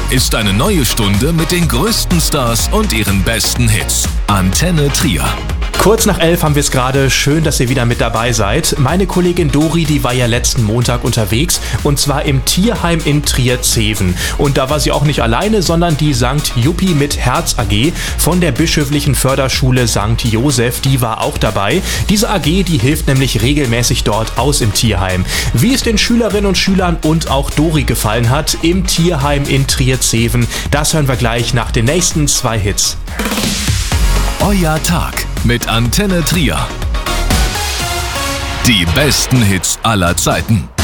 ist eine neue Stunde mit den größten Stars und ihren besten Hits. Antenne Trier. Kurz nach 11 haben wir es gerade. Schön, dass ihr wieder mit dabei seid. Meine Kollegin Dori, die war ja letzten Montag unterwegs und zwar im Tierheim in Trier-Zeven. Und da war sie auch nicht alleine, sondern die St. Juppi mit Herz AG von der bischöflichen Förderschule St. Joseph, die war auch dabei. Diese AG, die hilft nämlich regelmäßig dort aus im Tierheim. Wie es den Schülerinnen und Schülern und auch Dori gefallen hat im Tierheim in Trier-Zeven, das hören wir gleich nach den nächsten 2 Hits. Euer Tag mit Antenne Trier. Die besten Hits aller Zeiten.